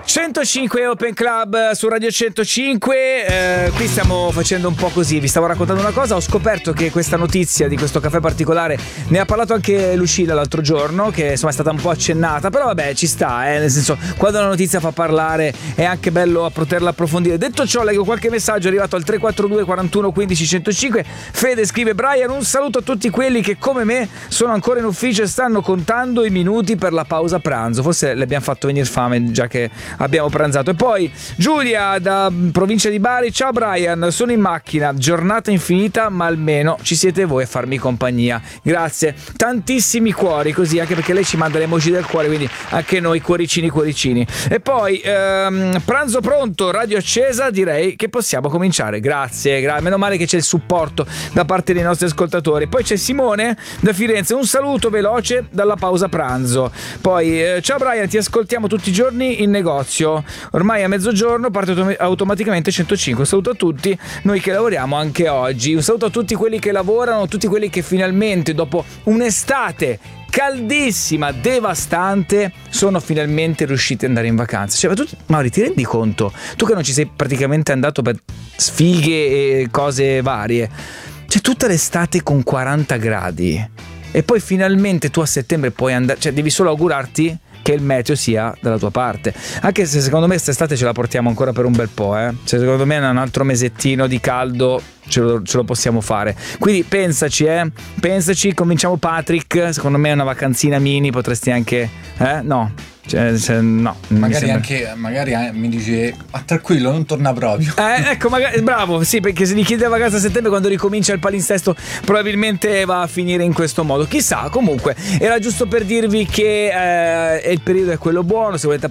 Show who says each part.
Speaker 1: 105 Open Club su Radio 105. Qui stiamo facendo un po' così. Vi stavo raccontando una cosa. Ho scoperto che questa notizia di questo caffè particolare ne ha parlato anche Lucilla l'altro giorno, che insomma è stata un po' accennata, però vabbè, ci sta, nel senso, quando una notizia fa parlare è anche bello a poterla approfondire. Detto ciò, leggo qualche messaggio arrivato al 342 41 15 105. Fede scrive: Brian, un saluto a tutti quelli che come me sono ancora in ufficio e stanno contando i minuti per la pausa pranzo. Forse le abbiamo fatto venire fame già che abbiamo pranzato. E poi Giulia da provincia di Bari: ciao Brian, sono in macchina, giornata infinita ma almeno ci siete voi a farmi compagnia. Grazie, tantissimi cuori, così, anche perché lei ci manda le emoji del cuore, quindi anche noi cuoricini. E poi pranzo pronto, radio accesa, direi che possiamo cominciare. Grazie, meno male che c'è il supporto da parte dei nostri ascoltatori. Poi c'è Simone da Firenze: un saluto veloce dalla pausa pranzo. Poi ciao Brian, ti ascoltiamo tutti i giorni in negozio, ormai a mezzogiorno parte automaticamente 105. Un saluto a tutti noi che lavoriamo anche oggi. Un saluto a tutti quelli che lavorano, tutti quelli che finalmente dopo un'estate caldissima, devastante, sono finalmente riusciti ad andare in vacanza. Cioè, ma tu, Mauri, ti rendi conto? Tu che non ci sei praticamente andato per sfighe e cose varie, cioè tutta l'estate con 40 gradi e poi finalmente tu a settembre puoi andare, cioè devi solo augurarti che il meteo sia dalla tua parte, anche se secondo me quest'estate ce la portiamo ancora per un bel po', cioè secondo me un altro mesettino di caldo ce lo possiamo fare, quindi pensaci, convinciamo Patrick. Secondo me una vacanzina mini potresti anche no, no,
Speaker 2: magari mi dice tranquillo, non torna proprio.
Speaker 1: Ecco, magari, bravo, sì, perché se gli chiede la vacanza a settembre, quando ricomincia il palinsesto, probabilmente va a finire in questo modo. Chissà, comunque era giusto per dirvi che il periodo è quello buono. Se volete